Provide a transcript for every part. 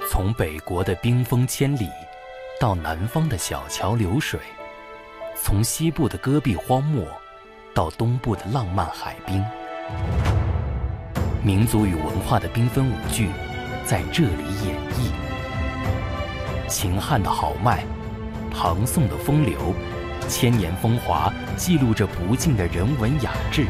从北国的冰封千里，到南方的小桥流水，从西部的戈壁荒漠，到东部的浪漫海滨，民族与文化的缤纷舞剧在这里演绎。秦汉的豪迈，唐宋的风流，千年风华记录着不尽的人文雅致。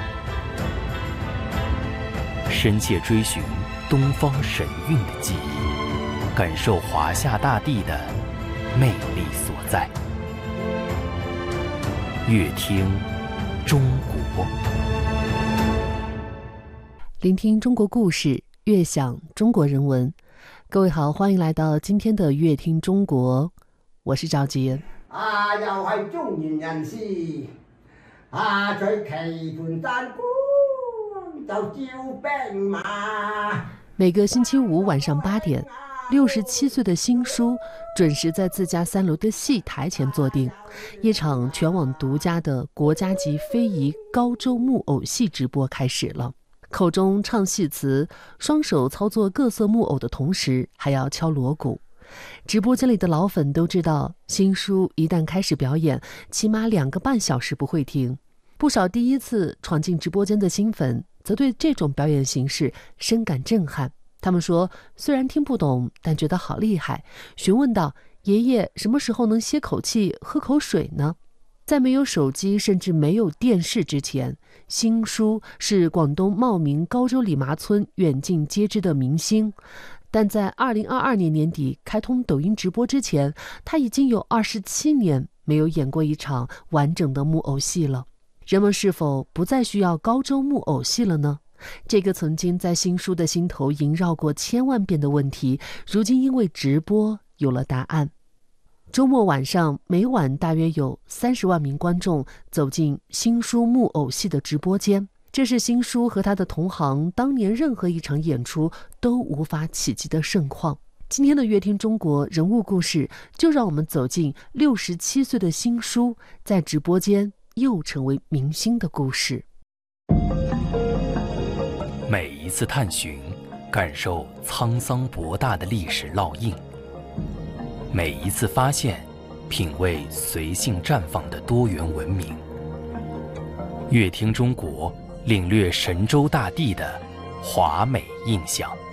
深切追寻东方神韵的记忆，感受华夏大地的魅力所在。乐听中国， 聆听中国故事，悦享中国人文。各位好，欢迎来到今天的乐聽中國，我是趙杰。 又係中年人士，在棋盤山觀就招兵馬。 每個星期五晚上8點，67歲的新書準時在自家3樓的戲台前坐定，一場全網獨家的國家級非遺高州木偶戲直播開始了。口中唱戲詞，雙手操作各色木偶的同時，還要敲鑼鼓。直播間裡的老粉都知道，新書一旦開始表演，起碼2個半小時不會停。不少第一次闖進直播間的新粉，則對這種表演形式深感震撼。他們說，雖然聽不懂，但覺得好厲害，詢問道：爺爺什麼時候能歇口氣喝口水呢？在沒有手機甚至沒有電視之前，新書是廣東茂名高州李麻村遠近皆知的明星，但在2022年年底開通抖音直播之前，他已經有27年沒有演過一場完整的木偶戲了。人們是否不再需要高州木偶戲了呢？這個曾經在新書的心頭縈繞過千萬遍的問題，如今因為直播有了答案。周末晚上，每晚大約有30萬名觀眾走進新書木偶戲的直播間，這是新書和他的同行當年任何一場演出都無法企及的盛況。今天的樂聽中國人物故事，就讓我們走進67歲的新書在直播間又成為明星的故事。 每一次探尋，感受滄桑博大的歷史烙印；每一次發現，品味隨性綻放的多元文明。樂聽中國，領略神州大地的華美印象。